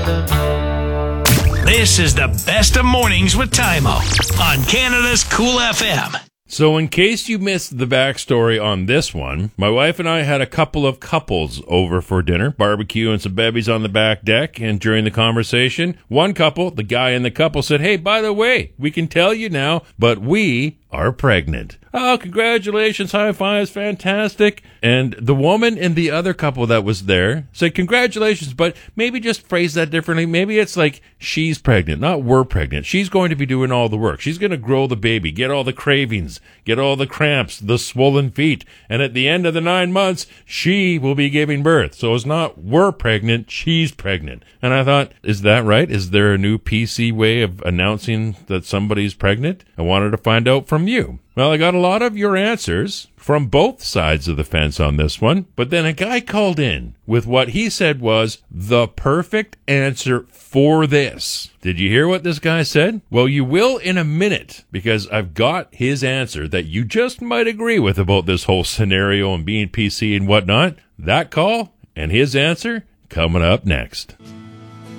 This is the best of mornings with Tymo on Canada's Cool FM. So in case you missed the backstory on this one, my wife and I had a couple of couples over for dinner, barbecue and some bevies on the back deck, and during the conversation, one couple, the guy in the couple, said, "Hey, by the way, we can tell you now, but we are pregnant." "Oh, congratulations, high fives, fantastic." And the woman in the other couple that was there said, "Congratulations, but maybe just phrase that differently. Maybe it's like she's pregnant, not we're pregnant. She's going to be doing all the work. She's going to grow the baby, get all the cravings, get all the cramps, the swollen feet. And at the end of the 9 months, she will be giving birth. So it's not we're pregnant, she's pregnant." And I thought, is that right? Is there a new PC way of announcing that somebody's pregnant? I wanted to find out from you. Well, I got a lot of your answers from both sides of the fence on this one, but then a guy called in with what he said was the perfect answer for this. Did you hear what this guy said? Well, you will in a minute, because I've got his answer that you just might agree with about this whole scenario and being PC and whatnot. That call and his answer coming up next.